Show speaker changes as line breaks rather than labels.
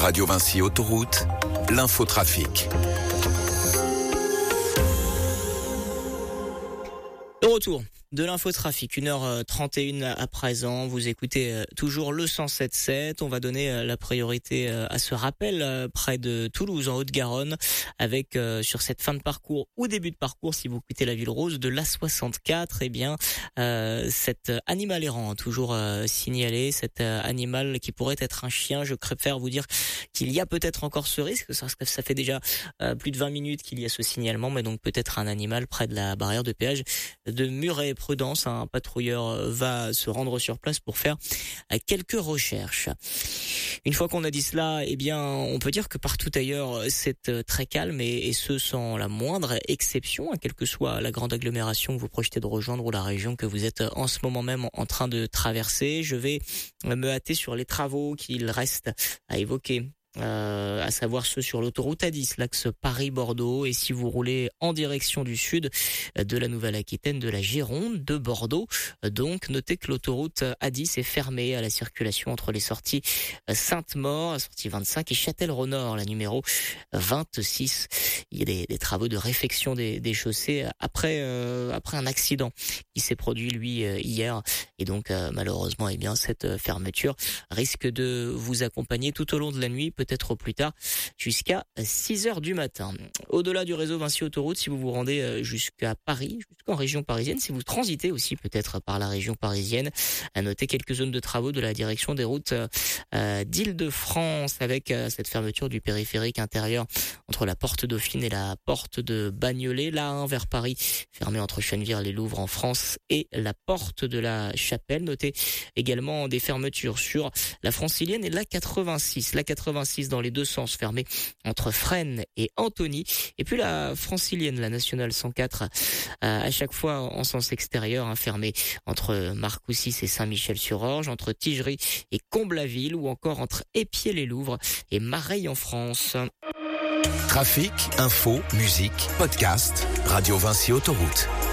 Radio Vinci Autoroute, l'infotrafic.
De retour de l'infotrafic, 1h31 à présent. Vous écoutez toujours le 107.7. On va donner la priorité à ce rappel près de Toulouse, en Haute-Garonne, avec sur cette fin de parcours ou début de parcours, si vous quittez la ville rose, de l'A64, eh bien, cet animal errant, toujours signalé, cet animal qui pourrait être un chien. Je préfère vous dire qu'il y a peut-être encore ce risque. Ça fait déjà plus de 20 minutes qu'il y a ce signalement, mais donc peut-être un animal près de la barrière de péage de Muret. Prudence, un patrouilleur va se rendre sur place pour faire quelques recherches. Une fois qu'on a dit cela, eh bien, on peut dire que partout ailleurs, c'est très calme et ce sans la moindre exception, quelle que soit la grande agglomération que vous projetez de rejoindre ou la région que vous êtes en ce moment même en train de traverser. Je vais me hâter sur les travaux qu'il reste à évoquer. À savoir ceux sur l'autoroute A10, l'axe Paris-Bordeaux, et si vous roulez en direction du sud de la Nouvelle-Aquitaine, de la Gironde, de Bordeaux, donc notez que l'autoroute A10 est fermée à la circulation entre les sorties Sainte-Maure, la sortie 25, et Châtellerault-Nord, la numéro 26. Il y a des travaux de réfection des chaussées après un accident qui s'est produit lui hier, et donc malheureusement, eh bien, cette fermeture risque de vous accompagner tout au long de la nuit, peut-être au plus tard jusqu'à 6h du matin. Au-delà du réseau Vinci Autoroute, si vous vous rendez jusqu'à Paris, jusqu'en région parisienne, si vous transitez aussi peut-être par la région parisienne, à noter quelques zones de travaux de la direction des routes d'Île-de-France, avec cette fermeture du périphérique intérieur entre la porte Dauphine et la porte de Bagnolet, la 1 vers Paris, fermée entre Chennevières et Louvre en France, et la porte de la Chapelle. Notez également des fermetures sur la Francilienne et la 86. La 86 dans les deux sens, fermée entre Fresnes et Antony. Et puis la Francilienne, la nationale 104, à chaque fois en sens extérieur, fermée entre Marcoussis et Saint-Michel-sur-Orge, entre Tigerie et Comble-la-Ville, ou encore entre Épied-les-Louvres et Mareil en France.
Trafic, info, musique, podcast, Radio Vinci Autoroute.